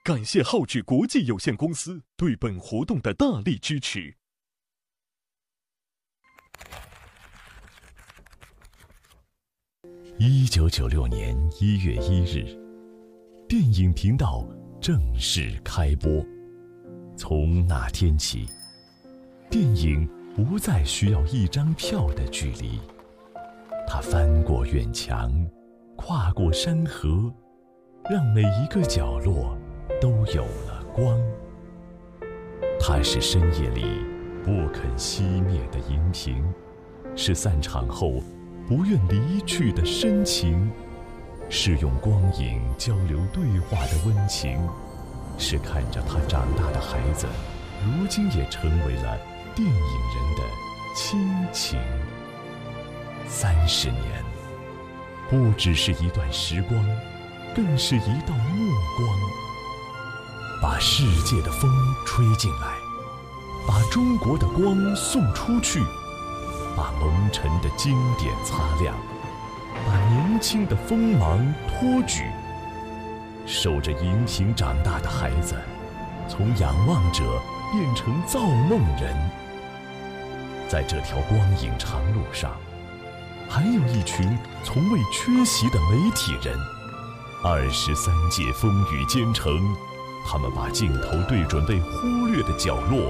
感谢浩智国际有限公司对本活动的大力支持。 1996年1月1日，电影频道正式开播。从那天起，电影不再需要一张票的距离，它翻过院墙，跨过山河，让每一个角落都有了光。它是深夜里不肯熄灭的荧屏，是散场后不愿离去的深情，是用光影交流对话的温情，是看着他长大的孩子，如今也成为了电影人的亲情。30年，不只是一段时光，更是一道目光，把世界的风吹进来，把中国的光送出去，把蒙尘的经典擦亮，把年轻的锋芒托举。守着荧屏长大的孩子，从仰望者变成造梦人。在这条光影长路上，还有一群从未缺席的媒体人。23届风雨兼程，他们把镜头对准被忽略的角落，